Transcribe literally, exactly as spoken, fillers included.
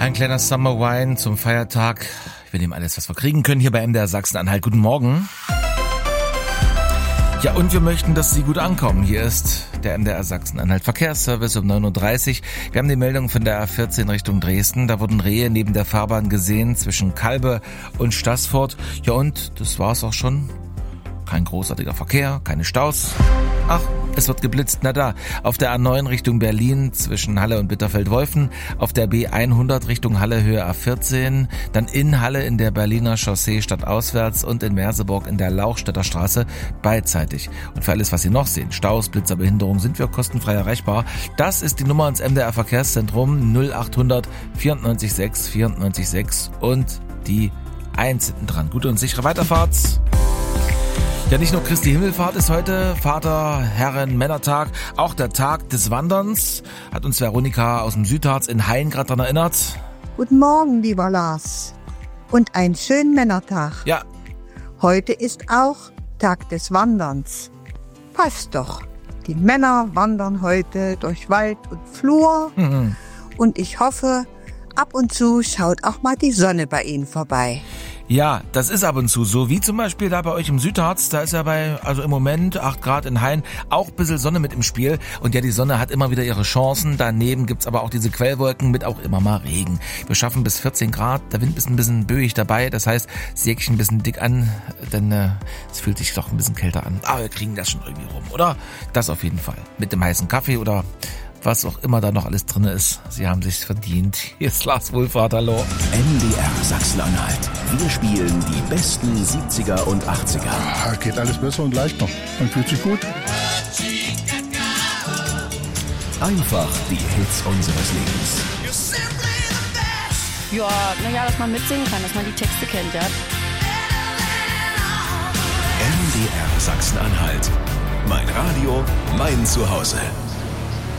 Ein kleiner Summer Wine zum Feiertag. Wir nehmen alles, was wir kriegen können, hier bei M D R Sachsen-Anhalt. Guten Morgen. Ja, und wir möchten, dass Sie gut ankommen. Hier ist der M D R Sachsen-Anhalt Verkehrsservice um neun Uhr dreißig. Wir haben die Meldung von der A vierzehn Richtung Dresden. Da wurden Rehe neben der Fahrbahn gesehen zwischen Kalbe und Staßfurt. Ja, und das war's auch schon. Kein großartiger Verkehr, keine Staus. Ach, es wird geblitzt. Na da, auf der A neun Richtung Berlin zwischen Halle und Bitterfeld-Wolfen, auf der B hundert Richtung Halle Höhe A vierzehn, dann in Halle in der Berliner Chaussee stadtauswärts und in Merseburg in der Lauchstädter Straße beidseitig. Und für alles, was Sie noch sehen, Staus, Blitzer, Behinderung, sind wir kostenfrei erreichbar. Das ist die Nummer ins M D R Verkehrszentrum null achthundert vierundneunzig sechs vierundneunzig sechs und die eins hinten dran. Gute und sichere Weiterfahrt. Ja, nicht nur Christi Himmelfahrt ist heute, Vater, Herren, Männertag, auch der Tag des Wanderns, hat uns Veronika aus dem Südharz in Hain gerade daran erinnert. Guten Morgen, lieber Lars. Und einen schönen Männertag. Ja. Heute ist auch Tag des Wanderns. Passt doch. Die Männer wandern heute durch Wald und Flur. Mhm. Und ich hoffe, ab und zu schaut auch mal die Sonne bei Ihnen vorbei. Ja, das ist ab und zu so, wie zum Beispiel da bei euch im Südharz, da ist ja bei, also im Moment acht Grad in Hain, auch ein bisschen Sonne mit im Spiel. Und ja, die Sonne hat immer wieder ihre Chancen, daneben gibt's aber auch diese Quellwolken mit auch immer mal Regen. Wir schaffen bis vierzehn Grad, der Wind ist ein bisschen böig dabei, das heißt, Säckchen ein bisschen dick an, denn äh, es fühlt sich doch ein bisschen kälter an. Aber wir kriegen das schon irgendwie rum, oder? Das auf jeden Fall. Mit dem heißen Kaffee oder was auch immer da noch alles drin ist. Sie haben sich's verdient. Hier ist Lars Wohlfahrt, hallo. M D R Sachsen-Anhalt. Wir spielen die besten siebziger und achtziger. Ah, geht alles besser und leichter. Man fühlt sich gut. Einfach die Hits unseres Lebens. Ja, naja, dass man mitsingen kann, dass man die Texte kennt, ja. M D R Sachsen-Anhalt. Mein Radio, mein Zuhause.